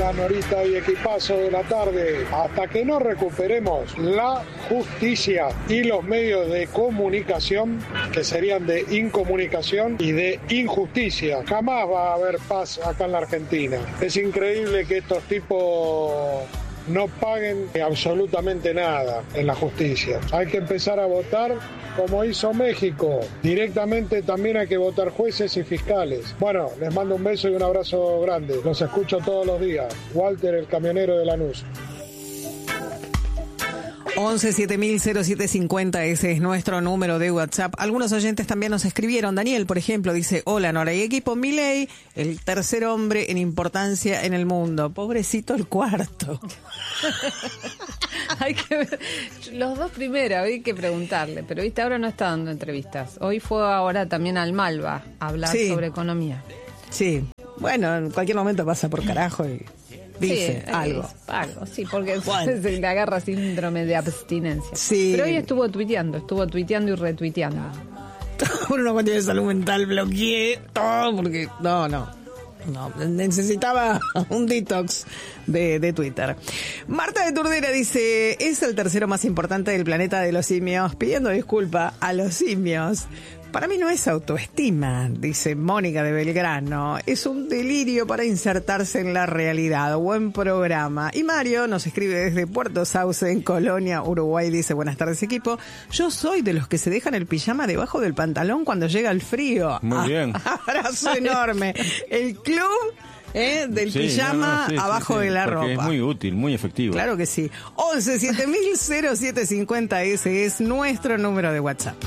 día, Norita y equipazo de la tarde. Hasta que no recuperemos la justicia y los medios de comunicación, que serían de incomunicación y de injusticia, jamás va a haber paz acá en la Argentina. Es increíble que estos tipos no paguen absolutamente nada en la justicia. Hay que empezar a votar como hizo México. Directamente también hay que votar jueces y fiscales. Bueno, les mando un beso y un abrazo grande. Los escucho todos los días. Walter, el camionero de Lanús. 11-7000-0750, ese es nuestro número de WhatsApp. Algunos oyentes también nos escribieron. Daniel, por ejemplo, dice: hola Nora y equipo, Milei, el tercer hombre en importancia en el mundo. Pobrecito el cuarto. Hay que ver. Los dos primeros, hay que preguntarle. Pero viste, ahora no está dando entrevistas. Hoy fue ahora también al Malva a hablar sobre economía. Sí, bueno, en cualquier momento pasa por carajo y dice algo. Sí, porque se le agarra síndrome de abstinencia. Sí. Pero hoy estuvo tuiteando y retuiteando. Por una cuestión de salud mental bloqueé todo porque no, necesitaba un detox de Twitter. Marta de Turdera dice: es el tercero más importante del planeta de los simios, pidiendo disculpa a los simios. Para mí no es autoestima, dice Mónica de Belgrano. Es un delirio para insertarse en la realidad. Buen programa. Y Mario nos escribe desde Puerto Sauce, en Colonia, Uruguay. Dice: buenas tardes, equipo. Yo soy de los que se dejan el pijama debajo del pantalón cuando llega el frío. Muy bien. Abrazo enorme. El club del pijama abajo de la ropa. Es muy útil, muy efectivo. Claro que sí. 11-7000-0750, ese es nuestro número de WhatsApp.